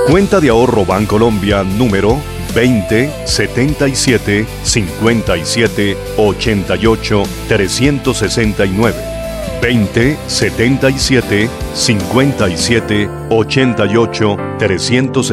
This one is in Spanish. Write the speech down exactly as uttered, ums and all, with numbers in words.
Cuenta de ahorro Bancolombia número veinte setenta y siete cincuenta y siete ochenta y ocho trescientos sesenta y nueve. veinte setenta y siete cincuenta y siete ochenta y ocho trescientos